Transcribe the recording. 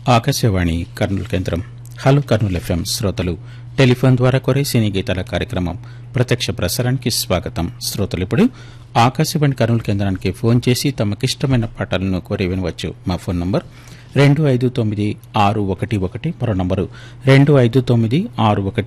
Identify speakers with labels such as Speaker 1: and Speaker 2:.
Speaker 1: ఆకాశవాణి కర్నూలు కేంద్రం. Hello Kurnool FM శ్రోతలు telephone ద్వారా కోరే సినీ గీతాల కార్యక్రమం ప్రత్యక్ష ప్రసారానికి స్వాగతం. శ్రోతలు ఇప్పుడు ఆకాశవాణి కర్నూలు కేంద్రానికి ఫోన్ చేసి తమకిష్టమైన పాటలను కోరి వినవచ్చు. మా ఫోన్ నంబర్ 259611, మరో నంబరు 259611